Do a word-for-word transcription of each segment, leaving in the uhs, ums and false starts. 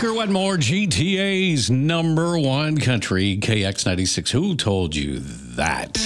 Walker Wetmore, G T A's number one country, K X ninety-six. Who told you that?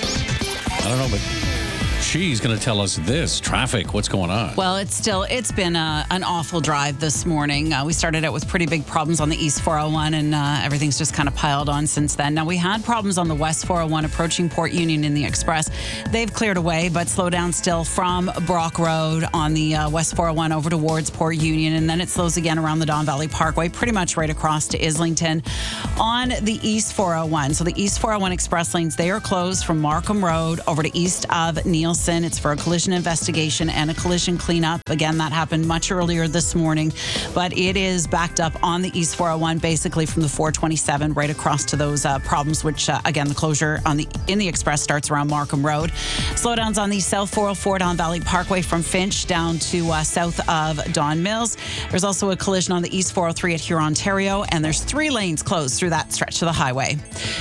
I don't know, but she's going to tell us this. Traffic, what's going on? Well, it's still, it's been a, an awful drive this morning. Uh, we started out with pretty big problems on the East four oh one, and uh, everything's just kind of piled on since then. Now, we had problems on the West four oh one approaching Port Union in the Express. They've cleared away, but slow down still from Brock Road on the uh, West four oh one over towards Port Union, and then it slows again around the Don Valley Parkway, pretty much right across to Islington. On the East four oh one, so the East four oh one Express lanes, they are closed from Markham Road over to east of Nielsen. It's for a collision investigation and a collision cleanup. Again, that happened much earlier this morning, but it is backed up on the East four oh one, basically from the four twenty-seven right across to those uh, problems, which, uh, again, the closure on the in the Express starts around Markham Road. Slowdowns on the South four oh four Don Valley Parkway from Finch down to uh, south of Don Mills. There's also a collision on the East four oh three at Huron, Ontario, and there's three lanes closed through that stretch of the highway.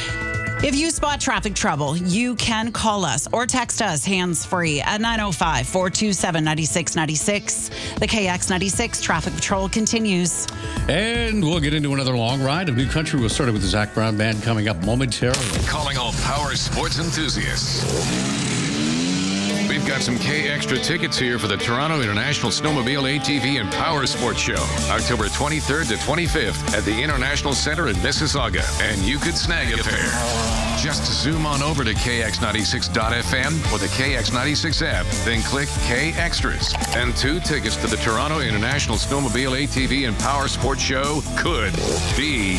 If you spot traffic trouble, you can call us or text us hands-free at nine oh five, four two seven, nine six nine six. The K X ninety-six Traffic Patrol continues. And we'll get into another long ride of New Country. We'll start it with the Zach Brown Band coming up momentarily. Calling all power sports enthusiasts. We've got some K Extra tickets here for the Toronto International Snowmobile A T V and Power Sports Show, October twenty-third to twenty-fifth at the International Center in Mississauga, and you could snag a pair. Just zoom on over to K X ninety-six dot F M or the K X ninety-six app, then click K Extras, and two tickets to the Toronto International Snowmobile A T V and Power Sports Show could be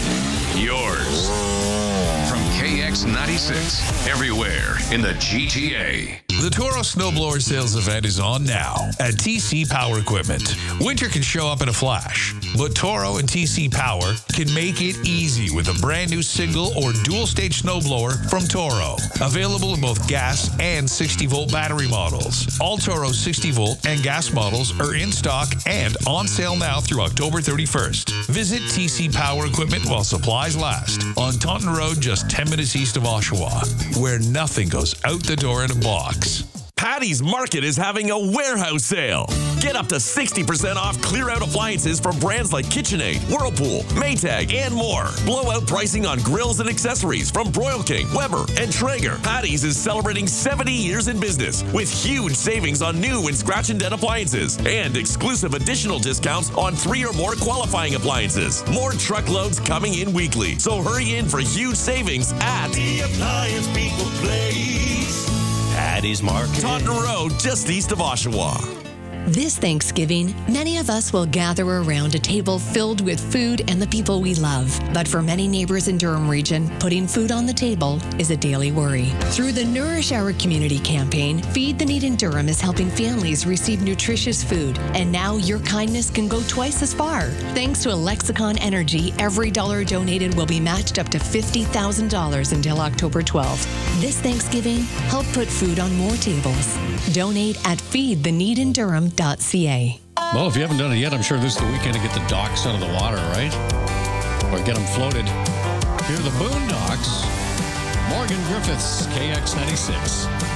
yours. From K X ninety-six, everywhere in the G T A. The Toro Snowblower Sales Event is on now at T C Power Equipment. Winter can show up in a flash, but Toro and T C Power can make it easy with a brand new single or dual stage snowblower from Toro. Available in both gas and sixty volt battery models. All Toro sixty volt and gas models are in stock and on sale now through October thirty-first. Visit T C Power Equipment while supplies last on Taunton Road, just ten minutes east of Oshawa, where nothing goes out the door in a box. Patty's Market is having a warehouse sale. Get up to sixty percent off clear-out appliances from brands like KitchenAid, Whirlpool, Maytag, and more. Blowout pricing on grills and accessories from Broil King, Weber, and Traeger. Patty's is celebrating seventy years in business with huge savings on new and scratch and dent appliances and exclusive additional discounts on three or more qualifying appliances. More truckloads coming in weekly, so hurry in for huge savings at The Appliance People Place. Patty's Market. Taunton Road, just east of Oshawa. This Thanksgiving, many of us will gather around a table filled with food and the people we love. But for many neighbors in Durham region, putting food on the table is a daily worry. Through the Nourish Our Community campaign, Feed the Need in Durham is helping families receive nutritious food. And now your kindness can go twice as far. Thanks to Lexicon Energy, every dollar donated will be matched up to fifty thousand dollars until October twelfth. This Thanksgiving, help put food on more tables. Donate at feed the need in durham dot c a. Well, if you haven't done it yet, I'm sure this is the weekend to get the docks out of the water, right? Or get them floated. Here are the Boondocks. Morgan Griffiths, K X ninety-six.